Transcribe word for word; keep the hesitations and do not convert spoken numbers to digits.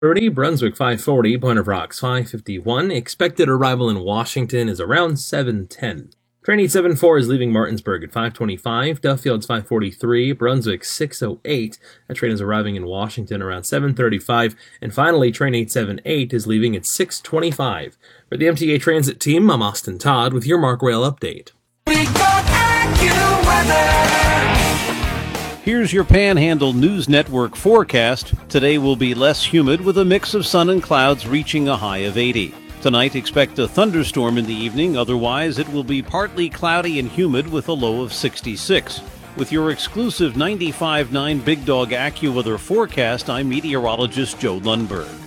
thirty, Brunswick five forty, Point of Rocks five fifty-one. Expected arrival in Washington is around seven ten. Train eight seventy-four is leaving Martinsburg at five twenty-five, Duffield's five forty-three, Brunswick six oh eight. That train is arriving in Washington around seven thirty-five. And finally, train eight seventy-eight is leaving at six twenty-five. For the M T A Transit team, I'm Austin Todd with your Mark Rail update. We got AccuWeather. Here's your Panhandle News Network forecast. Today will be less humid with a mix of sun and clouds reaching a high of eighty. Tonight, expect a thunderstorm in the evening. Otherwise, it will be partly cloudy and humid with a low of sixty-six. With your exclusive ninety-five point nine Big Dog AccuWeather forecast, I'm meteorologist Joe Lundberg.